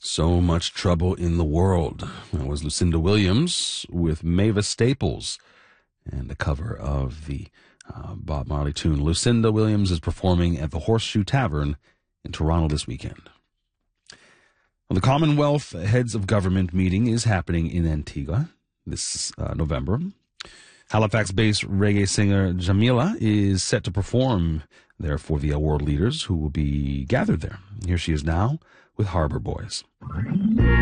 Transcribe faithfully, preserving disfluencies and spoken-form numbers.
So Much Trouble in the World. That was Lucinda Williams with Mavis Staples and the cover of the uh, Bob Marley tune. Lucinda Williams is performing at the Horseshoe Tavern in Toronto this weekend. Well, the Commonwealth Heads of Government meeting is happening in Antigua this uh, November. Halifax-based reggae singer Jamila is set to perform there for the award leaders who will be gathered there. Here she is now with Harbor Boys.